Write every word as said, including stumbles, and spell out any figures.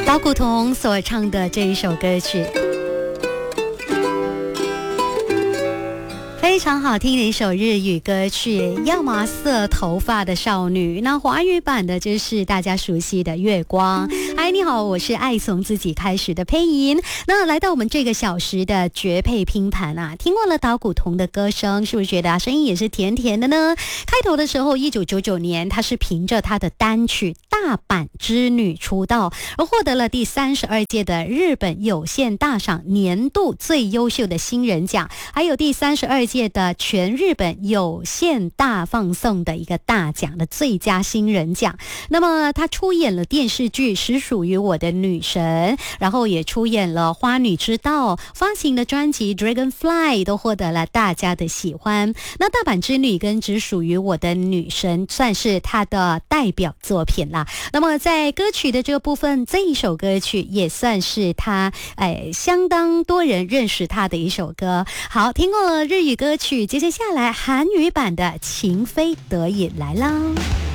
高古彤所唱的这一首歌曲，非常好听的一首日语歌曲，亚麻色头发的少女。那华语版的就是大家熟悉的月光。嗨，你好，我是爱从自己开始的配音。那来到我们这个小时的绝配拼盘啊，听过了岛古彤的歌声，是不是觉得啊声音也是甜甜的呢？开头的时候一九九九年，她是凭着她的单曲大阪之女出道，而获得了第三十二届的日本有线大赏年度最优秀的新人奖，还有第三十二届的全日本有线大放送的一个大奖的最佳新人奖。那么他出演了电视剧《实属于我的女神》，然后也出演了《花女之道》，发行的专辑《Dragonfly》都获得了大家的喜欢。那大阪之女跟只属于我的女神算是他的代表作品啦。那么在歌曲的这个部分，这一首歌曲也算是他哎相当多人认识他的一首歌。好，听过了日语歌曲，接着下来韩语版的《情非得已》来啦。